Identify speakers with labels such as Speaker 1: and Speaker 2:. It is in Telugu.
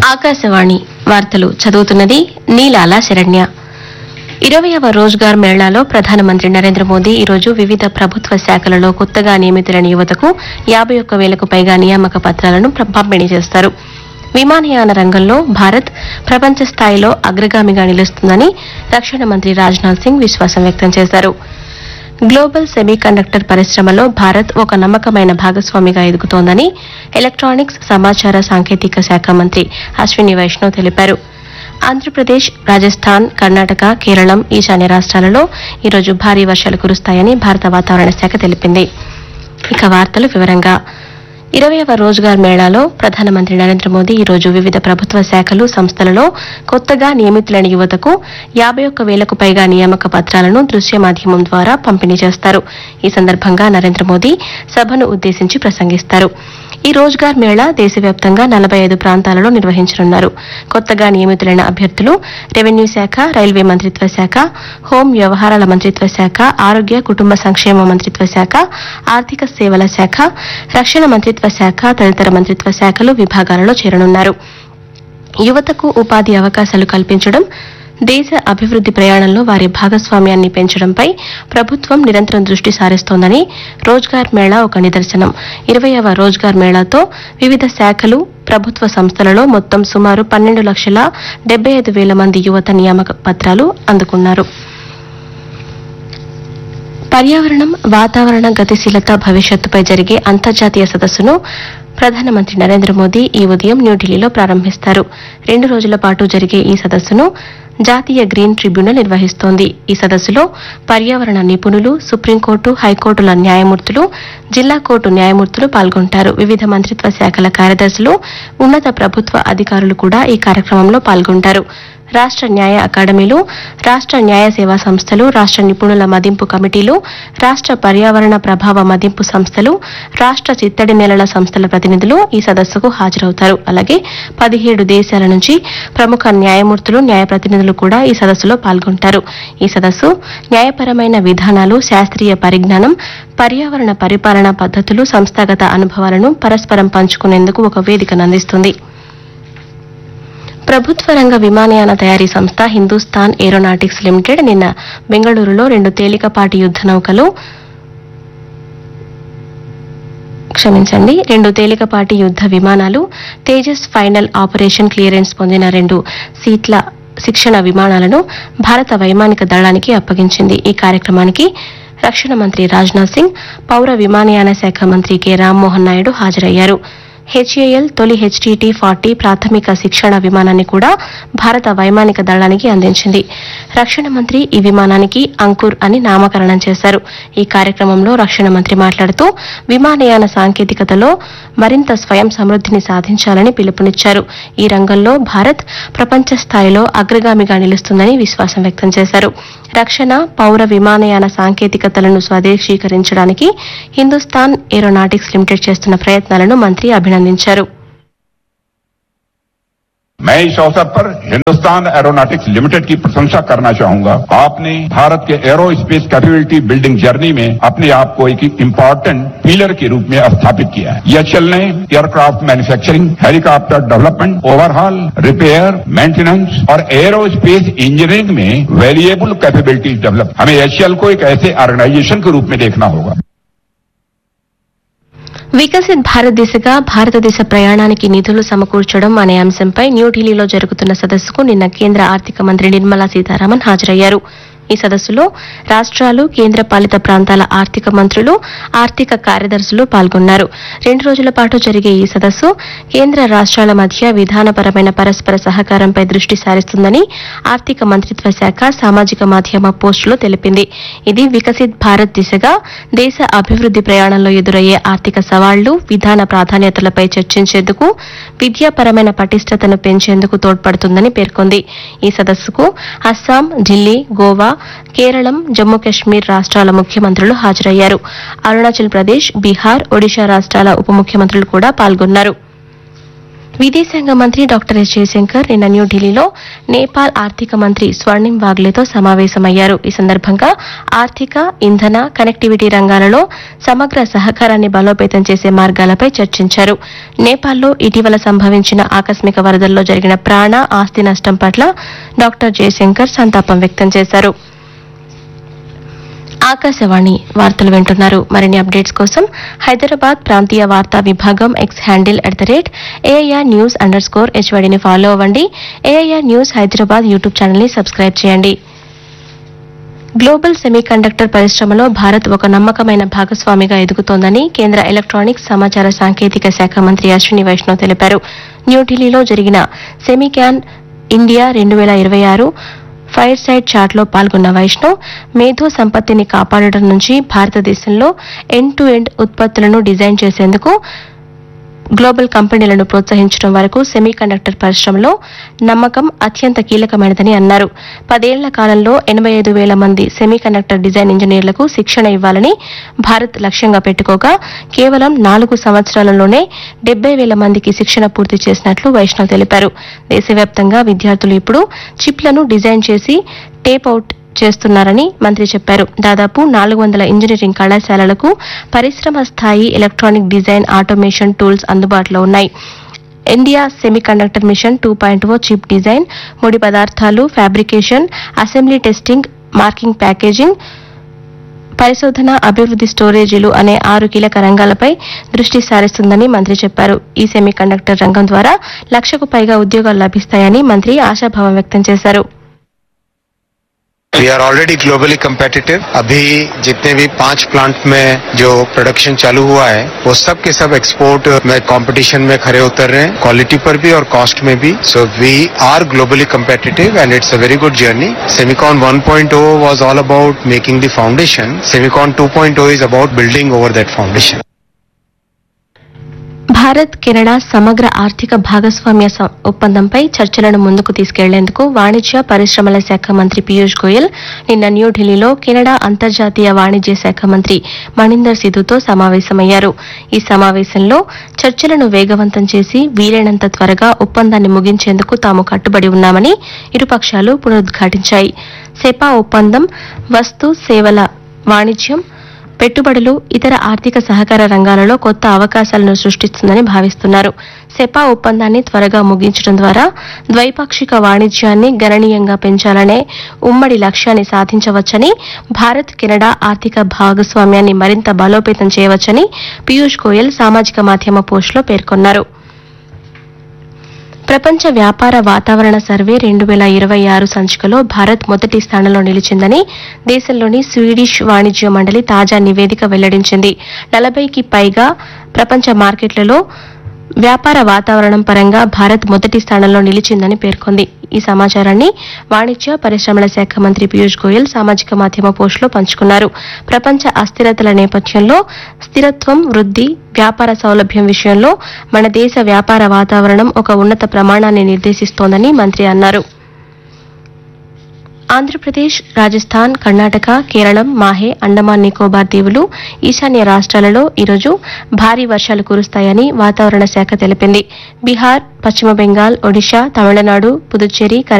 Speaker 1: ఆకాశవాణి వార్తలు చదువుతున్నది నీలాల శరణ్య. 20వ రోజ్గార్ మేళాలో ప్రధానమంత్రి నరేంద్ర మోదీ ఈరోజు వివిధ ప్రభుత్వ శాఖలలో కొత్తగా నియమితులైన యువతకు 51,000కు పైగా నియామక పత్రాలను పంపిణీ చేస్తారు. విమానయాన రంగంలో భారత్ ప్రపంచ స్థాయిలో అగ్రగామిగా నిలుస్తుందని రక్షణ మంత్రి రాజ్నాథ్ సింగ్ విశ్వాసం వ్యక్తం చేశారు. గ్లోబల్ సెమీకండక్టర్ పరిశ్రమలో భారత్ ఒక నమ్మకమైన భాగస్వామిగా ఎదుగుతోందని ఎలక్ట్రానిక్స్ సమాచార సాంకేతిక శాఖ మంత్రి అశ్విని వైష్ణవ్ తెలిపారు. ఆంధ్రప్రదేశ్, రాజస్థాన్, కర్ణాటక, కేరళం, ఈశాన్య రాష్ట్రాలలో ఈరోజు భారీ వర్షాలు కురుస్తాయని భారత వాతావరణ శాఖ తెలిపింది. ఇక వార్తలు వివరంగా 20వ రోజ్గార్ మేళాలో ప్రధానమంత్రి నరేంద్ర మోదీ ఈరోజు వివిధ ప్రభుత్వ శాఖలు, సంస్థలలో కొత్తగా నియమితులైన యువతకు 51,000కు పైగా నియామక పత్రాలను దృశ్య మాధ్యమం ద్వారా పంపిణీ చేస్తారు. ఈ సందర్భంగా నరేంద్ర మోదీ సభను ఉద్దేశించి ప్రసంగిస్తారు. ఈ రోజ్గార్ మేళా దేశవ్యాప్తంగా 45 ప్రాంతాలలో నిర్వహించనున్నారు. కొత్తగా నియమితులైన అభ్యర్థులు రెవెన్యూ శాఖ, రైల్వే మంత్రిత్వ శాఖ, హోం వ్యవహారాల మంత్రిత్వ శాఖ, ఆరోగ్య కుటుంబ సంక్షేమ మంత్రిత్వ శాఖ, ఆర్థిక సేవల శాఖ, రక్షణ మంత్రిత్వ శాఖ తదితర మంత్రిత్వ శాఖలు, విభాగాలలో చేరనున్నారు. యువతకు ఉపాధి అవకాశాలు కల్పించడం, దేశ అభివృద్ది ప్రయాణంలో వారి భాగస్వామ్యాన్ని పెంచడంపై ప్రభుత్వం నిరంతరం దృష్టి సారిస్తోందని రోజ్గార్ మేళా ఒక నిదర్శనం. 20వ రోజ్గార్ మేళాతో వివిధ శాఖలు, ప్రభుత్వ సంస్థలలో మొత్తం సుమారు 12,75,000 మంది యువత నియామక పత్రాలు అందుకున్నారు. పర్యావరణం, వాతావరణ గతిశీలత భవిష్యత్తుపై జరిగే అంతర్జాతీయ సదస్సును ప్రధానమంత్రి నరేంద్ర మోదీ ఈ ఉదయం న్యూఢిల్లీలో ప్రారంభిస్తారు. 2 రోజుల పాటు జరిగే ఈ సదస్సును జాతీయ గ్రీన్ ట్రిబ్యునల్ నిర్వహిస్తోంది. ఈ సదస్సులో పర్యావరణ నిపుణులు, సుప్రీంకోర్టు, హైకోర్టుల న్యాయమూర్తులు, జిల్లా కోర్టు న్యాయమూర్తులు పాల్గొంటారు. వివిధ మంత్రిత్వ శాఖల కార్యదర్శులు, ఉన్నత ప్రభుత్వ అధికారులు కూడా ఈ కార్యక్రమంలో పాల్గొంటారు. రాష్ట న్యాయ అకాడమీలు, రాష్ట న్యాయ సేవా సంస్థలు, రాష్ట నిపుణుల మదింపు కమిటీలు, రాష్ట పర్యావరణ ప్రభావ మదింపు సంస్థలు, రాష్ట చిత్తడి నేలల సంస్థల ప్రతినిధులు ఈ సదస్సుకు హాజరవుతారు. అలాగే 17 దేశాల నుంచి ప్రముఖ న్యాయమూర్తులు, న్యాయ ప్రతినిధులు కూడా ఈ సదస్సులో పాల్గొంటారు. ఈ సదస్సు న్యాయపరమైన విధానాలు, శాస్త్రీయ పరిజ్ఞానం, పర్యావరణ పరిపాలనా పద్దతులు, సంస్థాగత అనుభవాలను పరస్పరం పంచుకునేందుకు ఒక వేదికను అందిస్తుంది. ప్రభుత్వ రంగ విమానయాన తయారీ సంస్థ హిందూస్థాన్ ఏరోనాటిక్స్ లిమిటెడ్ నిన్న బెంగళూరులో 2 తేలికపాటి యుద్ద నౌకలు 2 తేలికపాటి యుద్ద విమానాలు, తేజస్ ఫైనల్ ఆపరేషన్ క్లియరెన్స్ పొందిన 2 సీట్ల శిక్షణ విమానాలను భారత వైమానిక దళానికి అప్పగించింది. ఈ కార్యక్రమానికి రక్షణ మంత్రి రాజ్నాథ్ సింగ్, పౌర విమానయాన శాఖ మంత్రి కె రామ్మోహన్ నాయుడు హాజరయ్యారు. హెచ్ఏఎల్ తొలి HTT-40 ప్రాథమిక శిక్షణ విమానాన్ని కూడా భారత వైమానిక దళానికి అందించింది. రక్షణ మంత్రి ఈ విమానానికి అంకుర్ అని నామకరణం చేశారు. ఈ కార్యక్రమంలో రక్షణ మంత్రి మాట్లాడుతూ విమానయాన సాంకేతికతలో మరింత స్వయం సమృద్ధిని సాధించాలని పిలుపునిచ్చారు. ఈ రంగంలో భారత్ ప్రపంచ స్థాయిలో అగ్రగామిగా నిలుస్తుందని విశ్వాసం వ్యక్తం చేశారు. రక్షణ, పౌర విమానయాన సాంకేతికతలను స్వదేశీకరించడానికి హిందూస్థాన్ ఏరోనాటిక్స్ లిమిటెడ్ చేస్తున్న ప్రయత్నాలను మంత్రి అభినందించారు.
Speaker 2: मैं इस अवसर पर हिंदुस्तान एरोनॉटिक्स लिमिटेड की प्रशंसा करना चाहूंगा. आपने भारत के arrow space capability building journey में अपने आप को एक इम्पोर्टेंट पिलर के रूप में स्थापित किया है. यह चलने, aircraft manufacturing, helicopter development, overhaul, repair, maintenance और एरो स्पेस इंजीनियरिंग में वैल्यूएबल कैपेबिलिटीज डेवलप. हमें एचएएल को एक ऐसे ऑर्गेनाइजेशन के रूप में देखना होगा.
Speaker 1: వికసిత్ భారత్ దిశగా భారతదేశ ప్రయాణానికి నిధులు సమకూర్చడం అనే అంశంపై న్యూఢిల్లీలో జరుగుతున్న సదస్సుకు నిన్న కేంద్ర ఆర్థిక మంత్రి నిర్మలా సీతారామన్ హాజరయ్యారు. ఈ సదస్సులో రాష్ట్రాలు, కేంద్ర పాలిత ప్రాంతాల ఆర్థిక మంత్రులు, ఆర్థిక కార్యదర్శులు పాల్గొన్నారు. 2 రోజుల పాటు జరిగే ఈ సదస్సు కేంద్ర రాష్ట్రాల మధ్య విధానపరమైన పరస్పర సహకారంపై దృష్టి సారిస్తుందని ఆర్థిక మంత్రిత్వ శాఖ సామాజిక మాధ్యమ పోస్టులో తెలిపింది. ఇది వికసిత్ భారత్ దిశగా దేశ అభివృద్ది ప్రయాణంలో ఎదురయ్యే ఆర్థిక సవాళ్లు, విధాన ప్రాధాన్యతలపై చర్చించేందుకు, విద్యాపరమైన పటిష్టతను పెంచేందుకు తోడ్పడుతుందని పేర్కొంది. ఈ సదస్సుకు అస్సాం, ఢిల్లీ, గోవా, కేరళం, జమ్మూ కశ్మీర్ రాష్ట్రాల ముఖ్యమంత్రులు హాజరయ్యారు. అరుణాచల్ ప్రదేశ్, బీహార్, ఒడిశా రాష్ట్రాల ఉప ముఖ్యమంత్రులు కూడా పాల్గొన్నారు. విదేశాంగ మంత్రి డాక్టర్ ఎస్ జయశంకర్ నిన్న న్యూఢిల్లీలో నేపాల్ ఆర్థిక మంత్రి స్వర్ణిం వాగ్లేతో సమావేశమయ్యారు. ఈ సందర్భంగా ఆర్థిక, ఇంధన, కనెక్టివిటీ రంగాలలో సమగ్ర సహకారాన్ని బలోపేతం చేసే మార్గాలపై చర్చించారు. నేపాల్లో ఇటీవల సంభవించిన ఆకస్మిక వరదల్లో జరిగిన ప్రాణ, ఆస్తి నష్టం పట్ల డాక్టర్ జయశంకర్ సంతాపం వ్యక్తం చేశారు. ఆకాశవాణి వార్తలు వింటున్నారు. మరిన్ని అప్డేట్స్ కోసం హైదరాబాద్ ప్రాంతీయ వార్తా విభాగం ఎక్స్ హ్యాండిల్ @AIR News_HYDని ఫాలో అవ్వండి. AIR news Hyderabad YouTube channel ని సబ్స్క్రైబ్ చేయండి. గ్లోబల్ సెమీకండక్టర్ పరిశ్రమలో భారత్ ఒక నమ్మకమైన భాగస్వామిగా ఎదుగుతోందని కేంద్ర ఎలక్ట్రానిక్స్, సమాచార సాంకేతిక శాఖ మంత్రి అశ్విని వైష్ణవ్ తెలిపారు. న్యూఢిల్లీలో జరిగిన సెమీకాన్ ఇండియా 2026 ఫైర్ సైడ్ చాట్లో పాల్గొన్న వైష్ణవ్ మేధో సంపత్తిని కాపాడడం నుంచి భారతదేశంలో ఎండ్ టు ఎండ్ ఉత్పత్తులను డిజైన్ చేసేందుకు గ్లోబల్ కంపెనీలను ప్రోత్సహించడం వరకు సెమీకండక్టర్ పరిశ్రమలో నమ్మకం అత్యంత కీలకమైనదని అన్నారు. 10 ఏళ్ల కాలంలో 85,000 మంది సెమీకండక్టర్ డిజైన్ ఇంజనీర్లకు శిక్షణ ఇవ్వాలని భారత్ లక్ష్యంగా పెట్టుకోగా కేవలం 4 సంవత్సరాలలోనే 70,000 మందికి శిక్షణ పూర్తి చేసినట్లు వైష్ణవ్ తెలిపారు. దేశవ్యాప్తంగా విద్యార్థులు ఇప్పుడు చిప్లను డిజైన్ చేసి టేప్ అవుట్ చేస్తున్నారని మంత్రి చెప్పారు. దాదాపు 400 ఇంజనీరింగ్ కళాశాలలకు పరిశ్రమ స్థాయి ఎలక్ట్రానిక్ డిజైన్, ఆటోమేషన్ టూల్స్ అందుబాటులో ఉన్నాయి. India semiconductor machine 2.0 chip design, ముడి పదార్థాలు, fabrication, assembly testing, marking, packaging, పరిశోధన, అభివృద్ది, స్టోరేజీలు అనే 6 కీలక రంగాలపై దృష్టి సారిస్తుందని మంత్రి చెప్పారు. ఈ సెమీకండక్టర్ రంగం ద్వారా 1,00,000కు పైగా ఉద్యోగాలు లభిస్తాయని మంత్రి ఆశాభావం వ్యక్తం చేశారు.
Speaker 3: We are already globally competitive. अभी जितने भी 5 प्लांट में जो प्रोडक्शन चालू हुआ है वो सब के सब एक्सपोर्ट में कंपटीशन में खरे उतर रहे हैं, क्वालिटी पर भी और कॉस्ट में भी. So we are globally competitive and it's a very good journey. Semicon 1.0 was all about making the foundation. Semicon 2.0 is about building over that foundation.
Speaker 1: Bharat, Canada సమగ్ర ఆర్థిక భాగస్వామ్య ఒప్పందంపై చర్చలను ముందుకు తీసుకెళ్లేందుకు వాణిజ్య, పరిశ్రమల శాఖ మంత్రి పీయూష్ గోయల్ నిన్న న్యూఢిల్లీలో కెనడా అంతర్జాతీయ వాణిజ్య శాఖ మంత్రి మణీందర్ సిధుతో సమావేశమయ్యారు. ఈ సమావేశంలో చర్చలను వేగవంతం చేసి వీలైనంత త్వరగా ఒప్పందాన్ని ముగించేందుకు తాము కట్టుబడి ఉన్నామని ఇరుపక్షాలు పునరుద్ఘాటించాయి. సెపా ఒప్పందం వస్తు సేవల వాణిజ్యం, పెట్టుబడులు, ఇతర ఆర్థిక సహకార రంగాలలో కొత్త అవకాశాలను సృష్టిస్తుందని భావిస్తున్నారు. సెపా ఒప్పందాన్ని త్వరగా ముగించడం ద్వారా ద్వైపాక్షిక వాణిజ్యాన్ని గణనీయంగా పెంచాలనే ఉమ్మడి లక్ష్యాన్ని సాధించవచ్చని, భారత్, కెనడా ఆర్థిక భాగస్వామ్యాన్ని మరింత బలోపేతం చేయవచ్చని పీయూష్ గోయల్ సామాజిక మాధ్యమ పోస్టులో పేర్కొన్నారు. ప్రపంచ వ్యాపార వాతావరణ సర్వే 2026 సంచికలో భారత్ మొదటి స్థానంలో నిలిచిందని దేశంలోని స్వీడిష్ వాణిజ్య మండలి తాజా నివేదిక వెల్లడించింది. 40కి పైగా ప్రపంచ మార్కెట్లలో వ్యాపార వాతావరణం పరంగా భారత్ మొదటి స్థానంలో నిలిచిందని పేర్కొంది. ఈ సమాచారాన్ని వాణిజ్య, పరిశ్రమల శాఖ మంత్రి పీయూష్ గోయల్ సామాజిక మాధ్యమ పోస్టులో పంచుకున్నారు. ప్రపంచ అస్థిరతల నేపథ్యంలో స్థిరత్వం, వృద్ది, వ్యాపార సౌలభ్యం విషయంలో మన దేశ వ్యాపార వాతావరణం ఒక ఉన్నత ప్రమాణాన్ని నిర్దేశిస్తోందని మంత్రి అన్నారు. ఆంధ్రప్రదేశ్, రాజస్థాన్, కర్ణాటక, కేరళం, మాహే, అండమాన్ నికోబార్ దీవులు, ఈశాన్య రాష్ట్రాలలో ఈరోజు భారీ వర్షాలు కురుస్తాయని వాతావరణ శాఖ తెలిపింది. బీహార్, పశ్చిమ బెంగాల్, ఒడిశా, తమిళనాడు, పుదుచ్చేరి,